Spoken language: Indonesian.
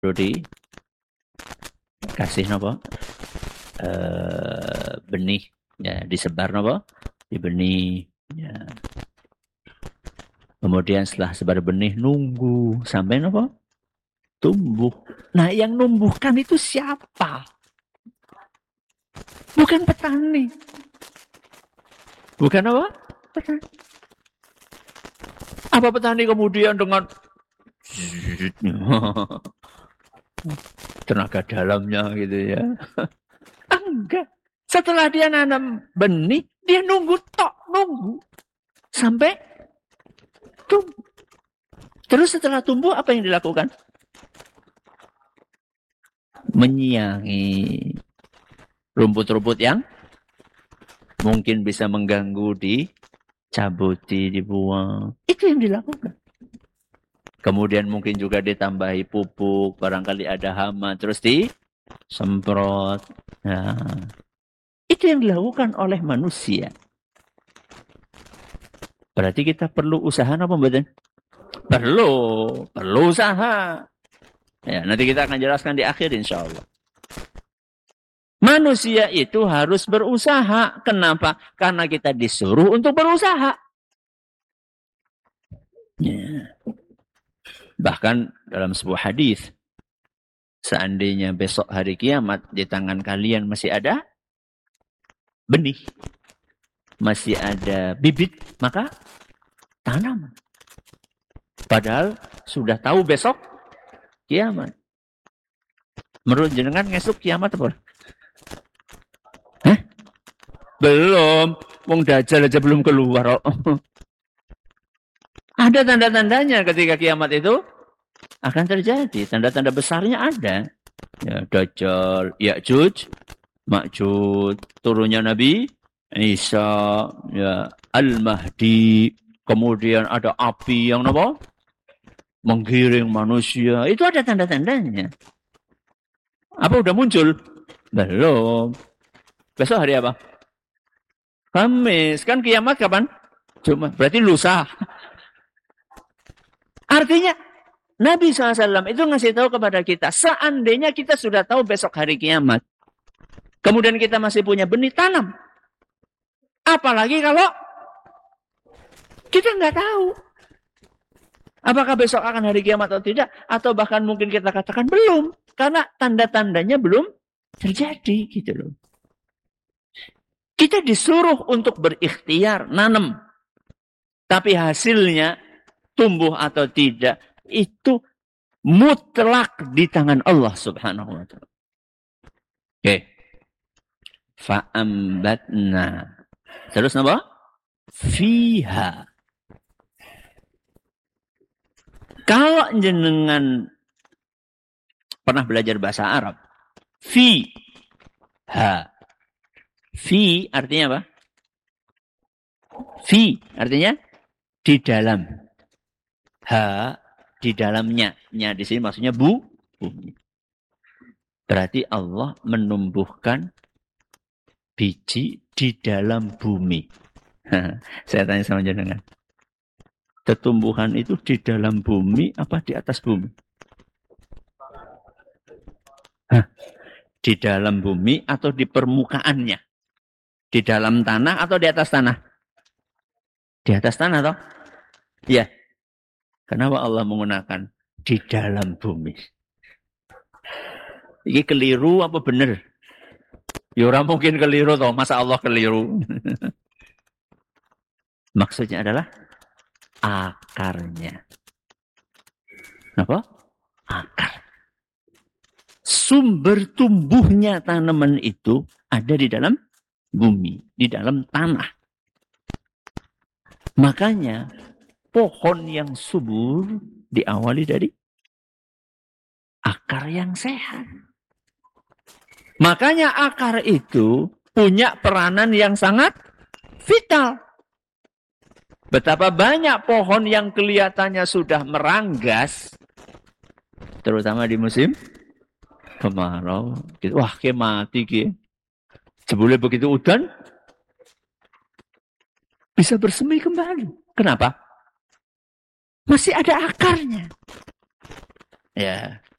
perlu dikasih napa? Benih ya, disebar napa? Di benih ya. Kemudian setelah sebar benih nunggu sampai napa? Tumbuh. Nah, yang numbuhkan itu siapa? Bukan petani. Bukan apa? Petani. Apa petani kemudian dengan tenaga dalamnya gitu ya? Enggak. Setelah dia nanam benih, dia nunggu sampai tumbuh. Terus setelah tumbuh apa yang dilakukan? Menyiangi rumput-rumput yang mungkin bisa mengganggu, dicabuti, dibuang. Itu yang dilakukan. Kemudian mungkin juga ditambahi pupuk, barangkali ada hama, terus disemprot. Nah, itu yang dilakukan oleh manusia. Berarti kita perlu usaha apa mboten? Perlu usaha. Ya, nanti kita akan jelaskan di akhir insya Allah. Manusia itu harus berusaha. Kenapa? Karena kita disuruh untuk berusaha. Ya. Bahkan dalam sebuah hadis, seandainya besok hari kiamat di tangan kalian masih ada benih, masih ada bibit, maka tanam. Padahal sudah tahu besok kiamat. Menurut jenengan ngesuk kiamat apa? Hah? Belum. Wong Dajjal aja belum keluar. Ada tanda-tandanya ketika kiamat itu akan terjadi. Tanda-tanda besarnya ada. Ya, Dajjal, Ya'juj, Ma'juj, turunnya Nabi Isa, ya, Al-Mahdi, kemudian ada api yang apa? Menggiring manusia. Itu ada tanda-tandanya. Apa udah muncul? Belum. Besok hari apa? Kamis. Kan kiamat kapan? Jumat. Berarti lusa. Artinya Nabi SAW itu ngasih tahu kepada kita, seandainya kita sudah tahu besok hari kiamat, kemudian kita masih punya benih, tanam. Apalagi kalau kita nggak tahu apakah besok akan hari kiamat atau tidak, atau bahkan mungkin kita katakan belum, karena tanda-tandanya belum terjadi gitu loh. Kita disuruh untuk berikhtiar, nanam. Tapi hasilnya tumbuh atau tidak, itu mutlak di tangan Allah Subhanahu wa ta'ala. Oke. Fa'ambatna. Terus apa? Fiha. Kalau jenengan pernah belajar bahasa Arab, fiha. Fi artinya apa? Fi artinya di dalam. Ha di dalamnya. Nya di sini maksudnya bumi. Berarti Allah menumbuhkan biji di dalam bumi. Saya tanya sama jenengan. Tumbuhan itu di dalam bumi apa di atas bumi? Di dalam bumi atau di permukaannya? Di dalam tanah atau di atas tanah? Di atas tanah toh? Iya. Kenapa Allah menggunakan di dalam bumi? Ini keliru apa benar? Ya orang mungkin keliru toh, masa Allah keliru? Maksudnya adalah akarnya. Apa? Akar. Sumber tumbuhnya tanaman itu ada di dalam bumi, di dalam tanah. Makanya pohon yang subur diawali dari akar yang sehat. Makanya akar itu punya peranan yang sangat vital. Betapa banyak pohon yang kelihatannya sudah meranggas, terutama di musim kemarau. Wah, kayak mati kayak. Sebelum begitu udan, bisa bersemi kembali. Kenapa? Masih ada akarnya. Ya,